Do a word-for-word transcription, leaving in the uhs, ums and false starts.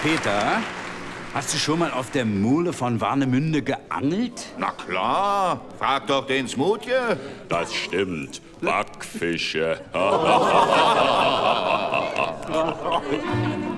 Peter, hast du schon mal auf der Mole von Warnemünde geangelt? Na klar, frag doch den Smutje. Das stimmt. Backfische.